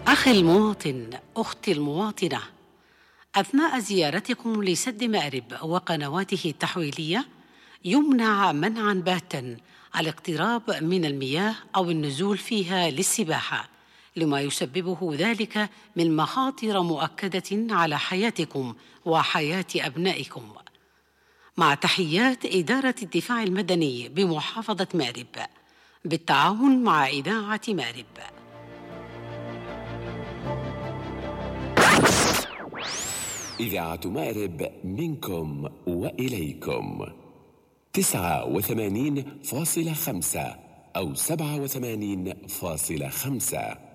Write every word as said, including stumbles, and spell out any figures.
أخي المواطن، أختي المواطنة، أثناء زيارتكم لسد مأرب وقنواته التحويلية يمنع منعا باتا الاقتراب من المياه أو النزول فيها للسباحة، لما يسببه ذلك من مخاطر مؤكدة على حياتكم وحياة أبنائكم. مع تحيات إدارة الدفاع المدني بمحافظة مأرب بالتعاون مع إذاعة مأرب. إذاعة مأرب منكم وإليكم تسعة وثمانين فاصلة خمسة أو سبعة وثمانين فاصلة خمسة.